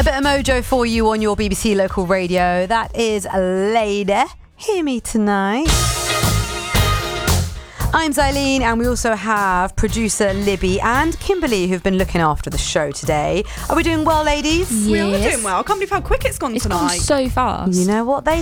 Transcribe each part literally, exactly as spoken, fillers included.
A bit of mojo for you on your B B C local radio. That is Lady. Hear Me Tonight. I'm Zylene, and we also have producer Libby and Kimberly, who've been looking after the show today. Are we doing well, ladies? Yes. We are doing well. I can't believe how quick it's gone It's tonight. gone so fast. You know what they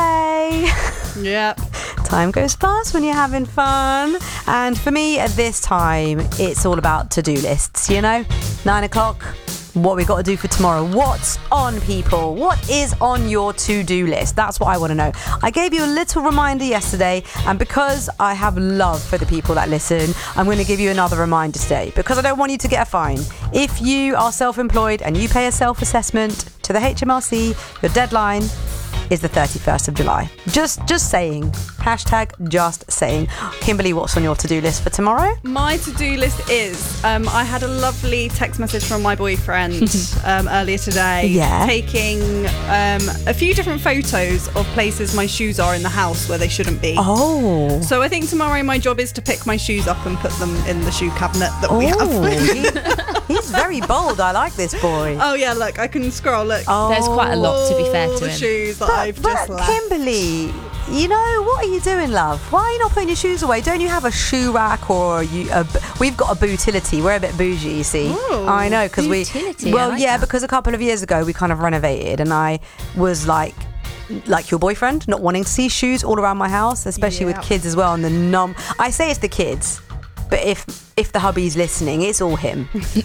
say. Yep. Time goes fast when you're having fun. And for me, at this time, it's all about to-do lists, you know? Nine o'clock, what we got to do for tomorrow. What's on, people? What is on your to-do list? That's what I want to know. I gave you a little reminder yesterday, and because I have love for the people that listen, I'm going to give you another reminder today, because I don't want you to get a fine. If you are self-employed and you pay a self-assessment to the H M R C, your deadline is the thirty-first of July. Just just saying. Hashtag just saying. Kimberly, what's on your to-do list for tomorrow? My to-do list is, um, I had a lovely text message from my boyfriend um, earlier today. Yeah. Taking um, a few different photos of places my shoes are in the house where they shouldn't be. Oh. So I think tomorrow my job is to pick my shoes up and put them in the shoe cabinet that we Oh, have. he, he's very bold. I like this boy. Oh yeah, look, I can scroll. Look. Oh. There's quite a lot, to be fair all to the him. shoes that But, I've but just left. Kimberly, you know, what are you doing, love? Why are you not putting your shoes away? Don't you have a shoe rack or you, a, we've got a bootility. We're a bit bougie, you see. Ooh, I know, because we... bootility, I Well, like yeah, that. because a couple of years ago we kind of renovated and I was like... like your boyfriend, not wanting to see shoes all around my house, especially Yeah. with kids as well. And the num... I say it's the kids, but if if the hubby's listening, it's all him. he,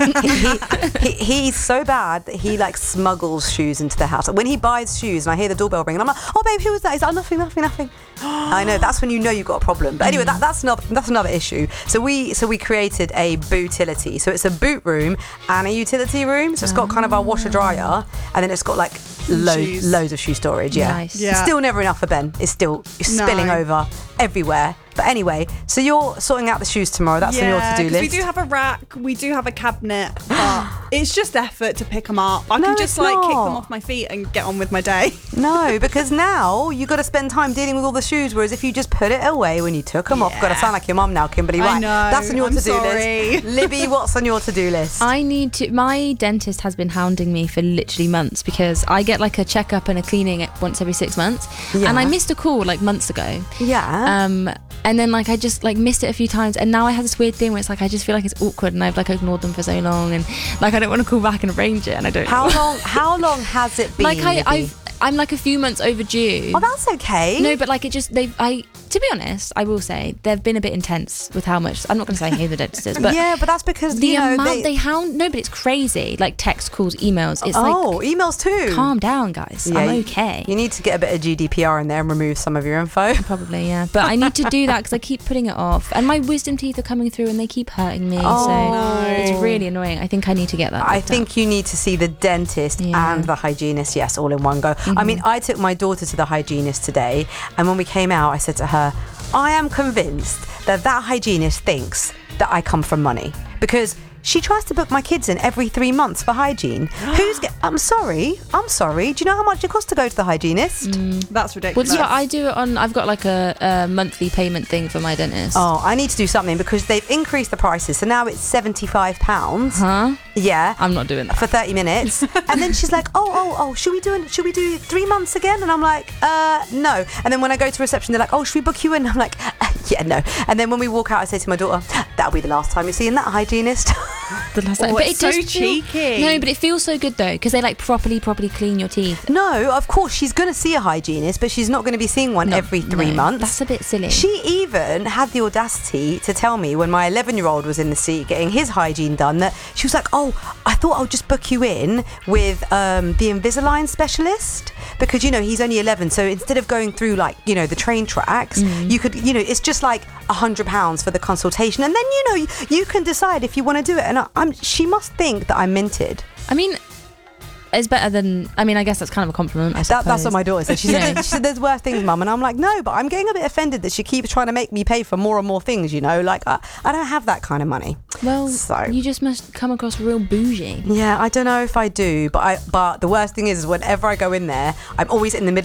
he, he's so bad that he like smuggles shoes into the house. When he buys shoes and I hear the doorbell ring and I'm like, oh babe, who was that? He's like, oh, nothing, nothing, nothing. I know, that's when you know you've got a problem. But anyway, that, that's another that's another issue. So we so we created a bootility. So it's a boot room and a utility room. So it's got kind of our washer dryer and then it's got like lo- Shoes. loads of shoe storage. Yeah. Nice. Yeah. It's still never enough for Ben. It's still spilling No. over everywhere. But anyway, so you're sorting out the shoes tomorrow. That's on your Yeah, to-do 'cause list. we do have a rack, we do have a cabinet, but it's just effort to pick them up. I No, can just it's like kick not. them off my feet and get on with my day. No, because now you got to spend time dealing with all the shoes. Whereas if you just put it away when you took them off, got to Yeah. sound like your mum now, Kimberly. I Right? know, That's on your I'm to-do sorry. list. Libby, what's on your to-do list? I need to. My dentist has been hounding me for literally months because I get like a checkup and a cleaning at once every six months, Yeah. and I missed a call like months ago. yeah. Um, and then like I just like missed it a few times, and now I have this weird thing where it's like I just feel like it's awkward, and I've like ignored them for so long, and like I don't want to call back and arrange it, and I don't. how long? How long has it been? like I, Libby? I've, I'm like a few months overdue. Oh, that's okay. No, but like it just they've I to be honest, I will say they've been a bit intense with how much. I'm not going to say who the dentist is, but yeah, but that's because the you know amount they, they, hound. No, but it's crazy. Like text calls, emails. It's oh, like emails too. calm down, guys. Yeah, I'm you- okay. You need to get a bit of G D P R in there and remove some of your info. Probably, yeah. But I need to do that because I keep putting it off, and my wisdom teeth are coming through, and they keep hurting me. Oh, so no. it's really annoying. I think I need to get that. I looked think up. you need to see the dentist Yeah. and the hygienist, yes, all in one go. I mean, I took my daughter to the hygienist today, and when we came out, I said to her, I am convinced that that hygienist thinks that I come from money because she tries to book my kids in every three months for hygiene. Who's get? I'm sorry. I'm sorry. Do you know how much it costs to go to the hygienist? That's Well, ridiculous. so I do it on. I've got like a, a monthly payment thing for my dentist. Oh, I need to do something because they've increased the prices. So now it's seventy-five pounds. Huh? Yeah. I'm not doing that. For thirty minutes. And then she's like, oh, oh, oh, should we do should we do three months again? And I'm like, uh, no. And then when I go to reception, they're like, oh, should we book you in? I'm like, uh, yeah, no. And then when we walk out, I say to my daughter, that'll be the last time you're seeing that hygienist. The last time. Oh, but it's it does so feel- cheeky. No, but it feels so good though because they like properly, properly clean your teeth. No, of course, she's going to see a hygienist, but she's not going to be seeing one No, every three no, months. That's a bit silly. She even had the audacity to tell me when my eleven-year-old was in the seat getting his hygiene done that she was like, oh, I thought I'll just book you in with um, the Invisalign specialist because, you know, he's only eleven. So instead of going through, like, you know, the train tracks, Mm. you could, you know, it's just like one hundred pounds for the consultation. And then, you know, you, you can decide if you want to do it. And I, I'm, she must think that I'm minted. I mean, it's better than. I mean, I guess that's kind of a compliment. I That, that's what suppose. my daughter said. She said, she said, there's worse things, mum. And I'm like, no, but I'm getting a bit offended that she keeps trying to make me pay for more and more things, you know? Like, I, I don't have that kind of money. Well, So- you just must come across real bougie. Yeah, I don't know if I do. But I. But the worst thing is, is whenever I go in there, I'm always in the middle